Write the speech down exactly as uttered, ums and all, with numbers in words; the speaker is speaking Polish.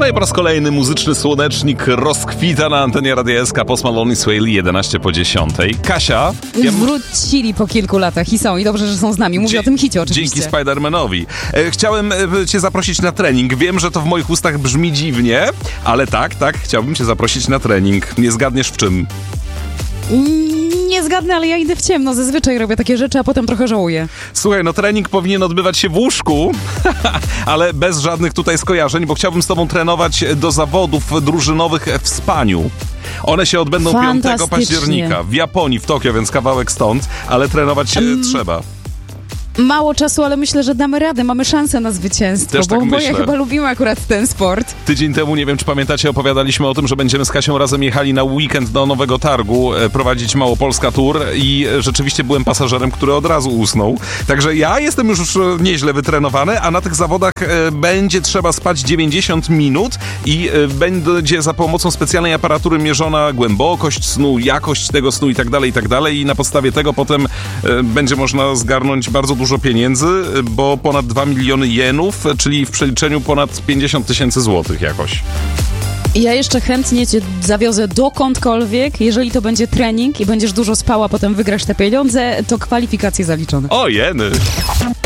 No i po raz kolejny muzyczny słonecznik rozkwita na antenie Radia S K. Post Malone i Swaley, jedenaście po dziesiątej. Kasia... Ja... Wrócili po kilku latach i są, i dobrze, że są z nami. Mówię Dzie- o tym hicie oczywiście. Dzięki Spider-Manowi. E, chciałem e, cię zaprosić na trening. Wiem, że to w moich ustach brzmi dziwnie, ale tak, tak, chciałbym cię zaprosić na trening. Nie zgadniesz w czym? Nie zgadnę, ale ja idę w ciemno. Zazwyczaj robię takie rzeczy, a potem trochę żałuję. Słuchaj, no trening powinien odbywać się w łóżku, ale bez żadnych tutaj skojarzeń, bo chciałbym z tobą trenować do zawodów drużynowych w spaniu. One się odbędą piątego października w Japonii, w Tokio, więc kawałek stąd, ale trenować się um... trzeba. Mało czasu, ale myślę, że damy radę, mamy szansę na zwycięstwo, Też tak bo myślę. ja chyba lubimy akurat ten sport. Tydzień temu, nie wiem czy pamiętacie, opowiadaliśmy o tym, że będziemy z Kasią razem jechali na weekend do Nowego Targu, e, prowadzić Małopolska Tour i e, rzeczywiście byłem pasażerem, który od razu usnął. Także ja jestem już e, nieźle wytrenowany, a na tych zawodach e, będzie trzeba spać dziewięćdziesiąt minut i e, będzie za pomocą specjalnej aparatury mierzona głębokość snu, jakość tego snu i tak dalej, i tak dalej i na podstawie tego potem e, będzie można zgarnąć bardzo dużo dużo pieniędzy, bo ponad dwa miliony jenów, czyli w przeliczeniu ponad pięćdziesiąt tysięcy złotych jakoś. Ja jeszcze chętnie cię zawiozę dokądkolwiek, jeżeli to będzie trening i będziesz dużo spała, potem wygrasz te pieniądze, to kwalifikacje zaliczone. O jeny!